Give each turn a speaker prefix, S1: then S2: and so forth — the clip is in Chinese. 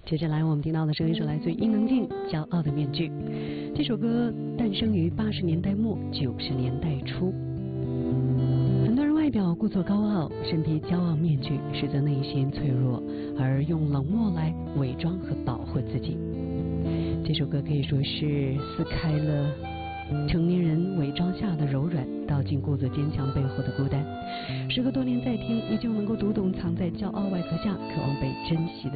S1: 接着来，我们听到的声音是来自于伊能静《骄傲的面具》。这首歌诞生于80年代末90年代初。很多人外表故作高傲，身披骄傲面具，实则内心脆弱，而用冷漠来伪装和保护自己。这首歌可以说是撕开了成年人伪装下的柔软，道尽故作坚强背后的孤单。时隔多年再听，依旧能够读懂藏在骄傲外壳下渴望被珍惜的